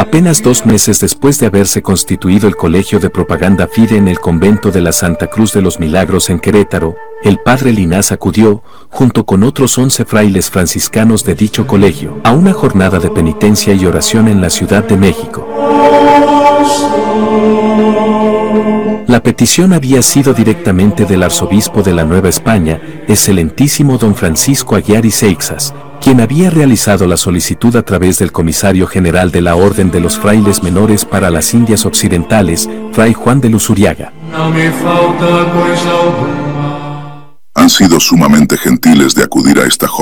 Apenas 2 meses después de haberse constituido el Colegio de Propaganda Fide en el convento de la Santa Cruz de los Milagros en Querétaro, el padre Linás acudió, junto con otros 11 frailes franciscanos de dicho colegio, a una jornada de penitencia y oración en la Ciudad de México. La petición había sido directamente del arzobispo de la Nueva España, excelentísimo don Francisco Aguiar y Seixas, quien había realizado la solicitud a través del comisario general de la Orden de los Frailes Menores para las Indias Occidentales, Fray Juan de Luzuriaga. Han sido sumamente gentiles de acudir a esta